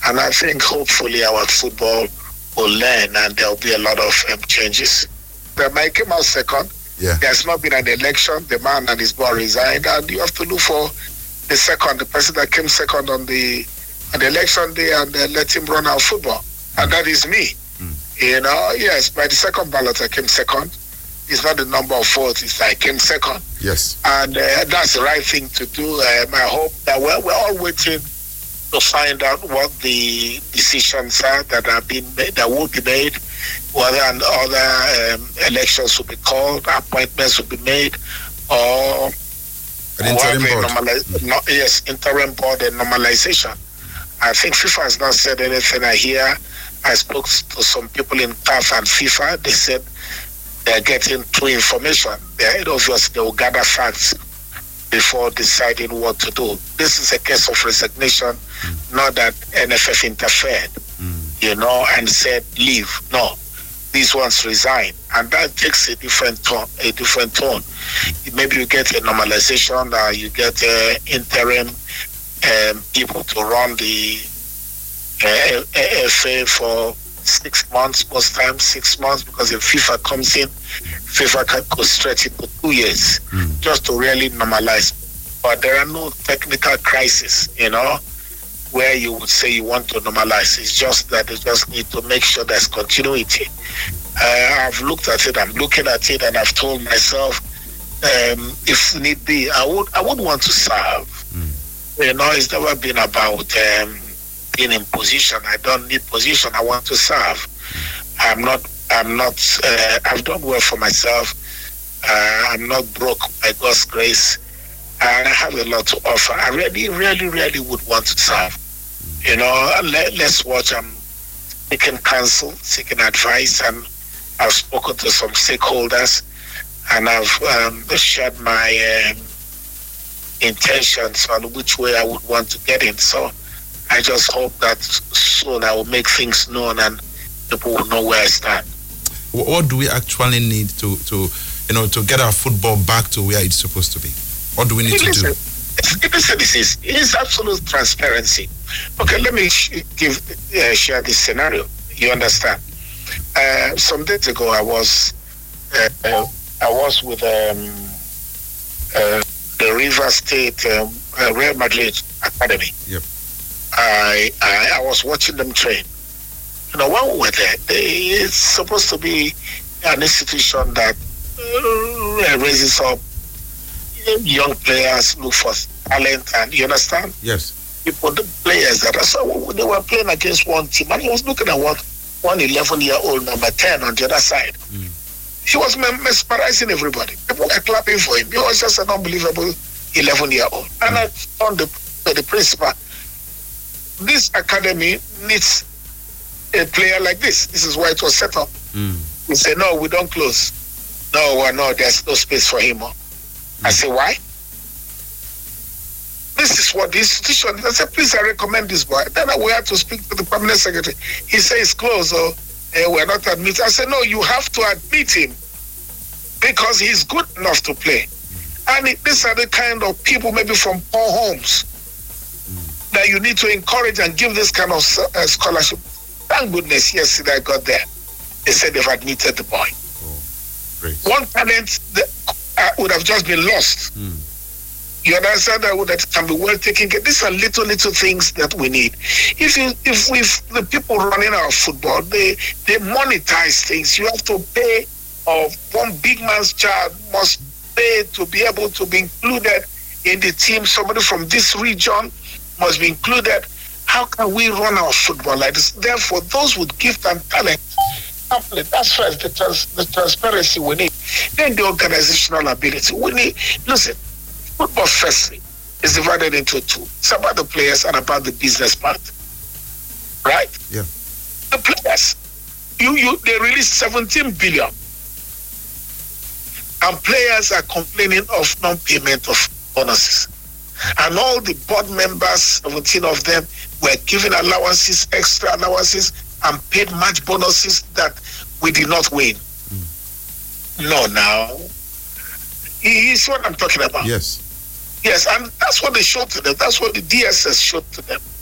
And I think hopefully our football will learn and there will be a lot of changes. The man came out second. Yeah. There's not been an election. The man and his boy resigned, and you have to look for the person that came second on the election day, and let him run our football. And that is me. Yes, by the second ballot I came second. It's not the number of votes, it's I came second. Yes. And that's the right thing to do. I hope that we're all waiting to find out what the decisions are that have been made, that will be made, whether other elections will be called, appointments will be made, or an interim board. Interim board and normalization. I think FIFA has not said anything. I spoke to some people in CAF and FIFA. They said they're getting true information. Obviously, they will gather facts before deciding what to do. This is a case of resignation, not that NFF interfered, and said leave. No, these ones resign, and that takes a different tone. Maybe you get a normalization, you get interim people to run the FA for 6 months, most times 6 months, because if FIFA comes in, FIFA can go stretch it to 2 years just to really normalize. But there are no technical crises, where you would say you want to normalize. It's just that they just need to make sure there's continuity. I've looked at it, I'm looking at it, and I've told myself, if need be, I would want to serve. It's never been about being in position. I don't need position. I want to serve. I've done well for myself. I'm not broke by God's grace. And I have a lot to offer. I really, really, really would want to serve. Let's watch. I'm seeking counsel, seeking advice, and I've spoken to some stakeholders, and I've shared my intentions on which way I would want to get in. So I just hope that soon I will make things known and people will know where I stand. What do we actually need to get our football back to where it's supposed to be? What do we need to do? This is absolute transparency. Okay, let me share this scenario. You understand? Some days ago, I was with the River State Real Madrid Academy. Yep. I was watching them train. When we were there, it's supposed to be an institution that raises up young players, look for talent, and you understand? Yes. The players that they were playing against one team, and he was looking at one 11-year-old number 10 on the other side. He was mesmerizing everybody. People were clapping for him. He was just an unbelievable 11-year-old. And I told the principal, this academy needs a player like this. This is why it was set up. He said, no, we don't close. No, there's no space for him. I said, why? This is what the institution is. I said, please, I recommend this boy. Then we had to speak to the permanent secretary. He said, it's closed, we're not admitting. I said, no, you have to admit him because he's good enough to play. And these are the kind of people, maybe from poor homes, that you need to encourage and give this kind of scholarship. Thank goodness, yesterday I got there. They said they've admitted the boy. Oh, great. One talent that would have just been lost. You understand that can be well taken care. These are little things that we need. If the people running our football, they monetize things. You have to pay, one big man's child must pay to be able to be included in the team. Somebody from this region must be included. How can we run our football like this? Therefore, those with gift and talent, that's first the transparency we need. Then the organizational ability. We need, listen, football firstly is divided into two. It's about the players and about the business part. Right? Yeah. The players, they released 17 billion. And players are complaining of non-payment of bonuses. And all the board members, 17 of them, were given allowances, extra allowances, and paid match bonuses that we did not win. No, now. It's what I'm talking about. Yes. Yes, and that's what they showed to them. That's what the DSS showed to them.